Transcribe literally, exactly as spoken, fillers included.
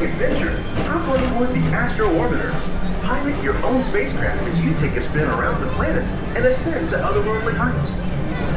thrilling adventure, hop on board the Astro Orbiter. Pilot your own spacecraft as you take a spin around the planet and ascend to otherworldly heights.